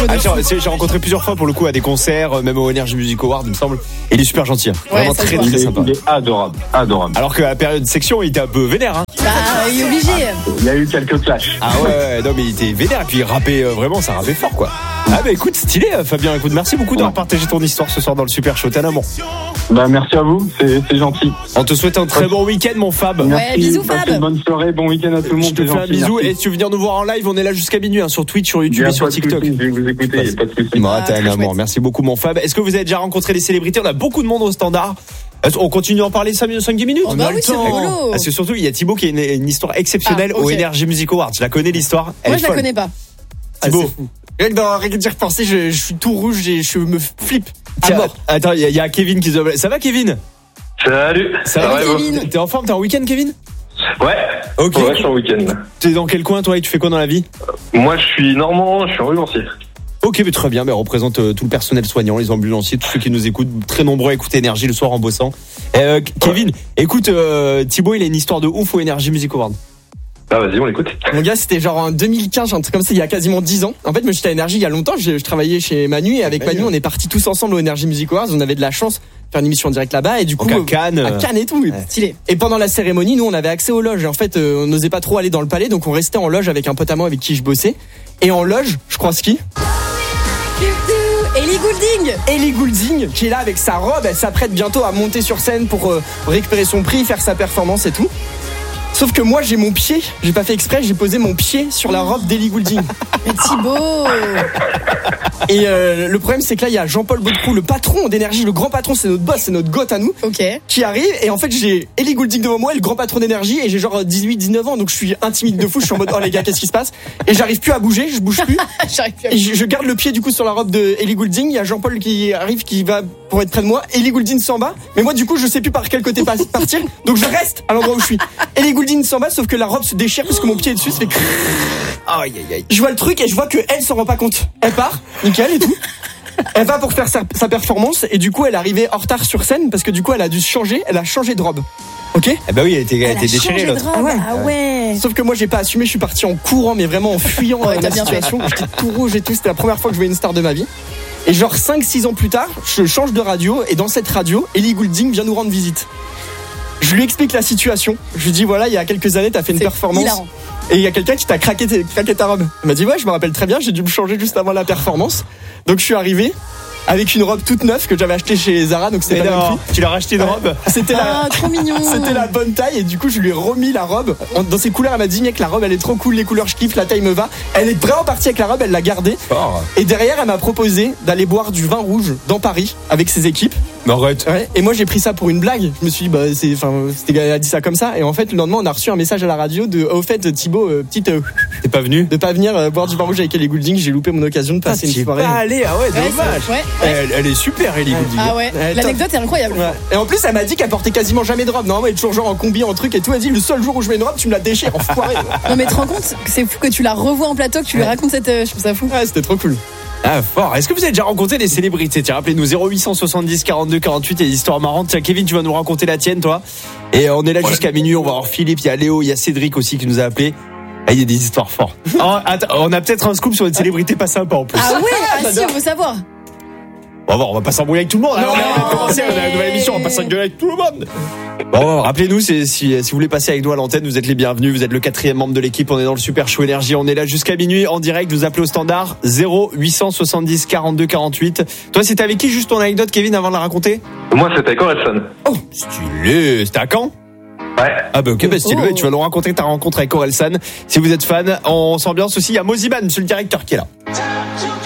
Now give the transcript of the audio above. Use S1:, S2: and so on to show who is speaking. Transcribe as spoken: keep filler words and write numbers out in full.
S1: chaud de
S2: Ah,
S1: fou.
S2: j'ai, j'ai rencontré plusieurs fois pour le coup à des concerts, même au Energy Music Award, il me semble. Et il est super gentil. Hein.
S1: Ouais,
S2: Vraiment
S1: ça se
S2: très
S1: voit.
S2: très
S3: Il est,
S2: sympa.
S3: il est adorable, adorable.
S2: Alors qu'à la période section, il était un peu vénère. Hein.
S1: Bah, il est obligé.
S3: Il y a eu quelques clashs.
S2: Ah ouais, ouais, non mais il était vénère et puis il rappait euh, vraiment, ça rappait fort quoi. Ah bah écoute, stylé euh, Fabien, écoute, merci beaucoup d'avoir partagé ton histoire ce soir dans le Super Show, t'es un amour.
S3: Bah, merci à vous, c'est, c'est gentil.
S2: On te souhaite un très bon week-end mon Fab.
S3: Merci,
S1: bisous,
S3: passez
S1: Fab.
S3: une bonne soirée, bon week-end à tout le monde.
S2: Je te
S3: c'est
S2: fais un
S3: gentil,
S2: bisou
S3: merci.
S2: et si tu veux venir nous voir en live, on est là jusqu'à minuit hein, sur Twitch, sur
S3: Il y
S2: YouTube
S3: a
S2: et sur
S3: pas de
S2: TikTok.
S3: souci, je vais vous écouter, il n'y a pas de souci.
S2: Bon, t'es
S1: Ah,
S2: un
S1: très
S2: amour,
S1: chouette.
S2: merci beaucoup mon Fab. Est-ce que vous avez déjà rencontré des célébrités? On a beaucoup de monde au standard. Est-ce- On continue d'en parler cinq dix minutes?
S1: Oh bah oui, c'est rigolo.
S2: Parce que surtout, il y a Thibaut qui a une, une histoire exceptionnelle
S1: Ah, ok.
S2: au Energy Music Awards. Je la connais l'histoire. Elle
S1: Moi,
S2: est
S1: je la
S2: folle.
S1: connais pas.
S2: Thibaut.
S4: Rien que dans rien que d'y repenser, je, je suis tout rouge et je me flippe à
S2: Tiens,
S4: mort.
S2: attends, il y, a- il y a Kevin qui se... Ça va Kevin?
S3: Salut.
S2: Ça
S1: Salut,
S2: va
S1: Kevin.
S2: T'es en forme? T'es en week-end Kevin?
S3: Ouais.
S2: Ok.
S3: Ouais, je suis en week-end.
S2: T'es dans quel coin toi et tu fais quoi dans la vie?
S3: Moi, je suis normand, je suis en ambulancier.
S2: Ok, mais très bien, mais on représente euh, tout le personnel soignant, les ambulanciers, tous ceux qui nous écoutent, très nombreux à écouter Énergie le soir en bossant. Euh, Kevin, écoute, euh, Thibaut, il a une histoire de ouf au Energy Music Award.
S3: Ah, vas-y, on l'écoute.
S4: Mon gars, c'était genre en deux mille quinze, un truc comme ça, il y a quasiment dix ans. En fait, moi j'étais à Énergie il y a longtemps, je, je travaillais chez Manu et avec Manu, on est partis tous ensemble au Energy Music Awards, on avait de la chance de faire une émission en direct là-bas et du coup
S2: Donc à Cannes.
S4: à Cannes et tout.
S1: Stylé.
S4: Et pendant la cérémonie, nous on avait accès aux loges et en fait, euh, on n'osait pas trop aller dans le palais, donc on restait en loge avec un pote à moi avec qui je bossais. Et en loge, je crois ce qui
S1: Ellie Goulding.
S4: Ellie Goulding qui est là avec sa robe, elle s'apprête bientôt à monter sur scène pour euh, récupérer son prix, faire sa performance et tout. Sauf que moi j'ai mon pied, j'ai pas fait exprès, j'ai posé mon pied sur la robe d'Ellie Goulding.
S1: Mais Thibaut.
S4: Et euh, le problème c'est que là il y a Jean-Paul Baudecroux, le patron d'Énergie, le grand patron, c'est notre boss, c'est notre goth à nous,
S1: Ok.
S4: qui arrive et en fait j'ai Ellie Goulding devant moi, le grand patron d'Énergie et j'ai genre dix-huit dix-neuf ans donc je suis intimide de fou, je suis en mode oh les gars qu'est-ce qui se passe et j'arrive plus à bouger, je bouge plus.
S1: J'arrive plus à
S4: Et je, je garde le pied du coup sur la robe de Ellie Goulding. Il y a Jean-Paul qui arrive, qui va pour être près de moi. Ellie Goulding s'en va, mais moi du coup je sais plus par quel côté pas- partir. Donc je reste à l'endroit où je suis. Ellie Goulding s'en va, sauf que la robe se déchire parce que mon pied est dessus. Ça fait crrrr.
S2: Aïe aïe aïe.
S4: Je vois le truc et je vois que elle s'en rend pas compte. Elle part, nickel et tout. Elle va pour faire sa, sa performance et du coup elle est arrivée en retard sur scène parce que du coup elle a dû se changer. Elle a changé de robe. Ok.
S2: Eh bah oui, elle était, elle
S1: Elle
S2: était
S1: a
S2: déchirée
S1: changé de
S2: l'autre.
S1: robe.
S4: Ah ouais.
S1: Ah ouais.
S4: Sauf que moi j'ai pas assumé, je suis parti en courant mais vraiment en fuyant
S1: Ouais,
S4: euh,
S1: t'as
S4: la
S1: bien fait.
S4: situation. J'étais tout rouge et tout, c'était la première fois que je voyais une star de ma vie. Et genre cinq six ans plus tard, je change de radio et dans cette radio, Ellie Goulding vient nous rendre visite. Je lui explique la situation. Je lui dis voilà, il y a quelques années, t'as fait une
S1: C'est
S4: performance
S1: hilarant.
S4: et il y a quelqu'un qui t'a craqué, tes- craqué ta robe. Elle m'a dit ouais, je me rappelle très bien, j'ai dû me changer juste avant la performance. Donc je suis arrivé avec une robe toute neuve que j'avais achetée chez Zara, donc c'était
S2: Mais
S4: pas le même
S2: non,
S4: prix.
S2: tu l'as racheté une robe?
S4: C'était la,
S1: Ah, trop mignon.
S4: c'était la bonne taille et du coup je lui ai remis la robe En- dans ses couleurs. Elle m'a dit mec, la robe elle est trop cool, les couleurs je kiffe, la taille me va. Elle est vraiment partie avec la robe, elle l'a gardée
S2: Fort.
S4: et derrière elle m'a proposé d'aller boire du vin rouge dans Paris avec ses équipes.
S2: Mais arrête.
S4: Ouais. Et moi j'ai pris ça pour une blague. Je me suis dit bah c'est, enfin c'était, elle a dit ça comme ça et en fait le lendemain on a reçu un message à la radio de au fait Thibaut euh, petite euh,
S2: T'es pas venu?
S4: de pas venir euh, boire du vin rouge avec Ellie Goulding. J'ai loupé mon occasion de passer
S2: T'y
S4: une
S2: es
S4: soirée.
S2: pas allé, ah ouais,
S1: Ouais,
S2: dommage.
S1: c'est- ouais, ouais.
S2: Elle, elle est super, Ellie Goulding.
S1: Ah ouais.
S4: Ouais,
S1: L'anecdote est incroyable.
S4: Ouais. Et en plus elle m'a dit qu'elle portait quasiment jamais de robe. Normalement elle est toujours genre en combi en truc et tout. Elle dit le seul jour où je mets une robe tu me la déchires enfoiré.
S1: Non mais te rends compte que c'est fou que tu la revois en plateau, que tu lui racontes cette. euh, Je trouve ça fou.
S4: Ouais, c'était trop cool.
S2: Ah fort. Est-ce que vous avez déjà rencontré des célébrités? Tiens, rappelez-nous zéro huit cent soixante-dix quarante-deux quarante-huit et des histoires marrantes. Tiens, Kevin, tu vas nous raconter la tienne, toi. Et on est là jusqu'à minuit. On va avoir Philippe, il y a Léo, il y a Cédric aussi qui nous a appelé. Ah, il y a des histoires fortes. Oh, attends, on a peut-être un scoop sur une célébrité pas sympa en plus.
S1: Ah ouais. Ah si, on veut savoir.
S2: On va voir, on va pas s'embrouiller avec tout le monde. Alors, on va commencer, on a une nouvelle émission, on va pas s'engueuler avec tout le monde. Bon, rappelez-nous, c'est, si, si vous voulez passer avec nous à l'antenne, vous êtes les bienvenus. Vous êtes le quatrième membre de l'équipe. On est dans le Super Show Énergie. On est là jusqu'à minuit en direct. Vous appelez au standard zéro huit cent soixante-dix quarante-deux quarante-huit. Toi, c'était avec qui juste ton anecdote, Kevin, avant de la raconter?
S3: Moi, c'était Corelson.
S2: Oh, stylé. C'était à Caen?
S3: Ouais.
S2: Ah bah ok, bah stylé.
S1: Oh.
S2: Tu vas nous raconter ta rencontre avec Orelsan. Si vous êtes fan, on s'ambiance aussi. Il y a Moziman, monsieur le directeur, qui est là.